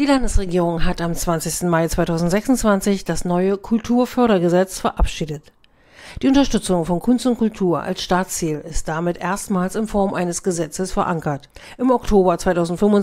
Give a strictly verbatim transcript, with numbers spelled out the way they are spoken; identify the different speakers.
Speaker 1: Die Landesregierung hat am zwanzigsten Mai zweitausendsechsundzwanzig das neue Kulturfördergesetz verabschiedet. Die Unterstützung von Kunst und Kultur als Staatsziel ist damit erstmals in Form eines Gesetzes verankert. Im Oktober zweitausendfünfundzwanzig